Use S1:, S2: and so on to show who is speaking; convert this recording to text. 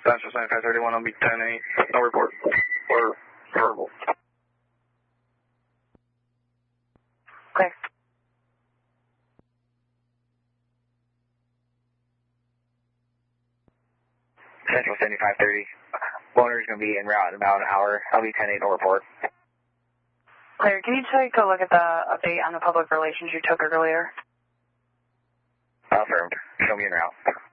S1: Central 7531, I'll be 10-8, no report, or verbal.
S2: Clear.
S3: Central 7530, loaner is going to be en route in about an hour. I'll be 10-8, no report.
S2: Clear. Can you take a look at the update on the public relations you took earlier?
S3: Affirmed. Show me en route.